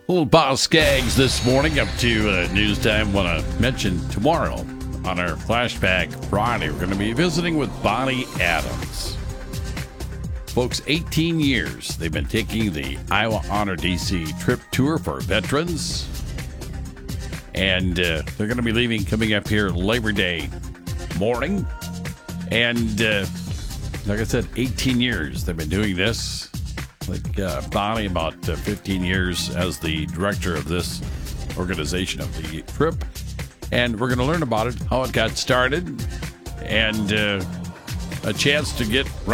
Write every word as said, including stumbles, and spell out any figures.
Little Boss Skaggs this morning up to uh, news time. Want to mention tomorrow on our Flashback Friday, we're going to be visiting with Bonnie Adams. Folks, eighteen years they've been taking the Iowa Honor D C trip tour for veterans. And uh, they're going to be leaving coming up here Labor Day morning. And uh, like I said, eighteen years they've been doing this. Like uh, Bonnie, about uh, fifteen years as the director of this organization of the trip. And we're going to learn about it, how it got started, and uh, a chance to get